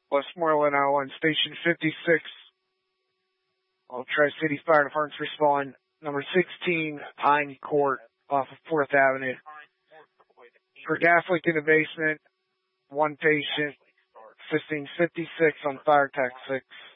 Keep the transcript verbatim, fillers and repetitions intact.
Westmoreland I one, Station fifty-six. All Tri-City Fire Departments respond. Number sixteen, Pine Court off of fourth Avenue. For gas leak in the basement, one patient, fifteen fifty-six on Fire Tech six.